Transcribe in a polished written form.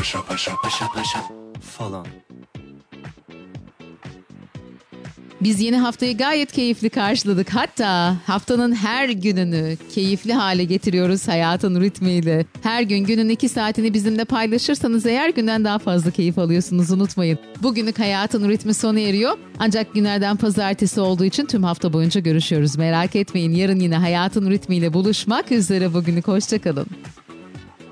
paşa paşa paşa paşa falan. Biz yeni haftayı gayet keyifli karşıladık. Hatta haftanın her gününü keyifli hale getiriyoruz hayatın ritmiyle. Her gün günün 2 saatini bizimle paylaşırsanız eğer günden daha fazla keyif alıyorsunuz, unutmayın. Bugünlük hayatın ritmi sona eriyor. Ancak günlerden pazartesi olduğu için tüm hafta boyunca görüşüyoruz. Merak etmeyin, yarın yine hayatın ritmiyle buluşmak üzere. Bugünlük hoşça kalın.